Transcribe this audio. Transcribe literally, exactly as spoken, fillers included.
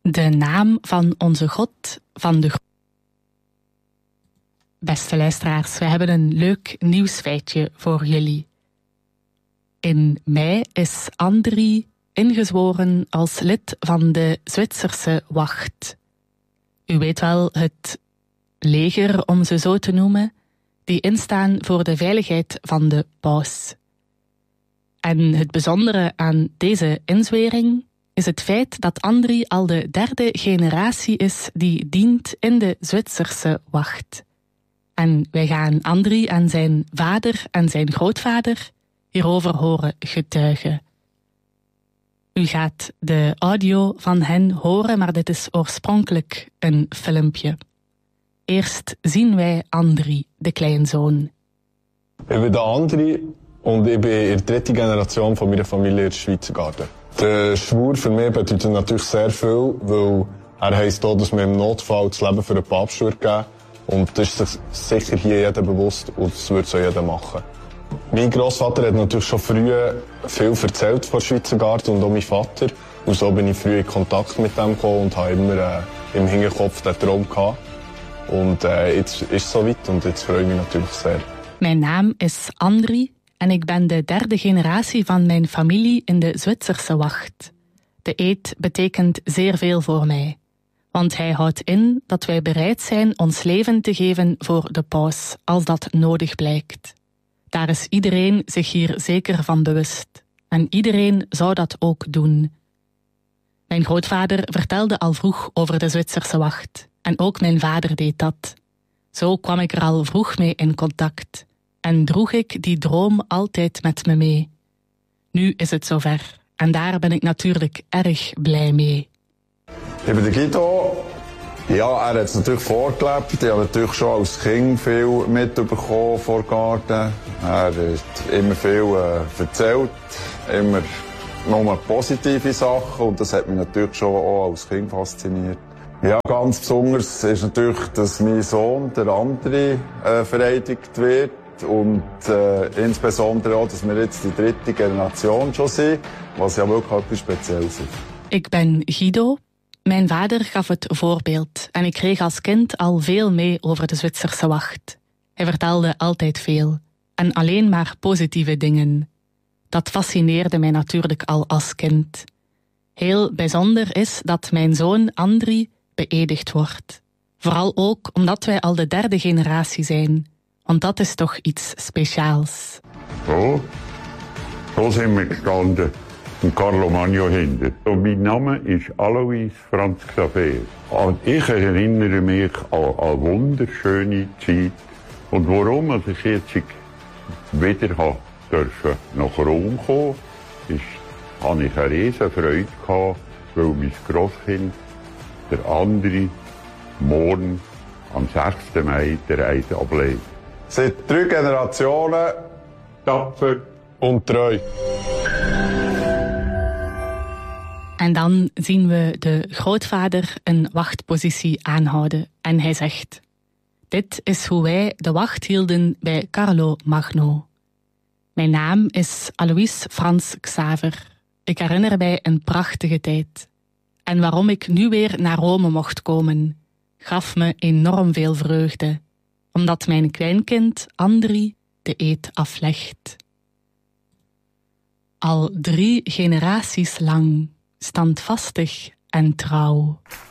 De naam van onze God, van de... Beste luisteraars, we hebben een leuk nieuwsfeitje voor jullie. In mei is Andri ingezworen als lid van de Zwitserse wacht. U weet wel, het leger, om ze zo te noemen, die instaan voor de veiligheid van de paus. En het bijzondere aan deze inzwering is het feit dat Andri al de derde generatie is die dient in de Zwitserse wacht. En wij gaan Andri en zijn vader en zijn grootvader hierover horen getuigen. U gaat de audio van hen horen, maar dit is oorspronkelijk een filmpje. Eerst zien wij Andri, de kleinzoon. Ik ben de Andri und ich bin in der dritten Generation von meiner Familie in der Schweizer Garde. Der Schwur für mich bedeutet natürlich sehr viel, weil er heisst auch, dass man im Notfall das Leben für den Papst geben würde. Und das ist sich sicher hier jeder bewusst und das würde so jeder machen. Mein Grossvater hat natürlich schon früh viel erzählt von der Schweizer Garde und auch mein Vater. Und so bin ich früh in Kontakt mit dem gekommen und habe immer äh, im Hinterkopf den Traum gehabt. Und äh, jetzt ist es soweit und jetzt freue ich mich natürlich sehr. Mijn naam is Andri en ik ben de derde generatie van mijn familie in de Zwitserse wacht. De eed betekent zeer veel voor mij. Want hij houdt in dat wij bereid zijn ons leven te geven voor de paus, als dat nodig blijkt. Daar is iedereen zich hier zeker van bewust. En iedereen zou dat ook doen. Mijn grootvader vertelde al vroeg over de Zwitserse wacht. En ook mijn vader deed dat. Zo kwam ik er al vroeg mee in contact. En droeg ik die droom altijd met me mee. Nu is het zover. En daar ben ik natuurlijk erg blij mee. Ich bin der Guido. Ja, er hat es natürlich vorgelebt. Ich habe natürlich schon als Kind viel mitbekommen vor Garten. Er hat immer viel äh, erzählt, immer nur positive Sachen und das hat mich natürlich schon auch als Kind fasziniert. Ja, ganz besonders ist natürlich, dass mein Sohn, der andere, äh, vereidigt wird und äh, insbesondere auch, dass wir jetzt die dritte Generation schon sind, was ja wirklich etwas Spezielles ist. Ik ben Guido. Mijn vader gaf het voorbeeld en ik kreeg als kind al veel mee over de Zwitserse wacht. Hij vertelde altijd veel en alleen maar positieve dingen. Dat fascineerde mij natuurlijk al als kind. Heel bijzonder is dat mijn zoon Andri beëdigd wordt. Vooral ook omdat wij al de derde generatie zijn, want dat is toch iets speciaals. So, so sind wir gestanden. Und Carlo Magno hinter. Und mein Name ist Alois Franz Xaver. Und ich erinnere mich an eine wunderschöne Zeit. Und warum als ich jetzt wieder durfte nach Rom kommen, ist, hatte ich eine riesen Freude gehabt, weil mein Grosskind, der andere, morgen am sechsten Mai der Eid ablegt. Seit drei Generationen tapfer und treu. En dan zien we de grootvader een wachtpositie aanhouden. En hij zegt: dit is hoe wij de wacht hielden bij Carlo Magno. Mijn naam is Alois Franz Xaver. Ik herinner mij een prachtige tijd. En waarom ik nu weer naar Rome mocht komen, gaf me enorm veel vreugde. Omdat mijn kleinkind Andri de eed aflegt. Al drie generaties lang, standvastig en trouw.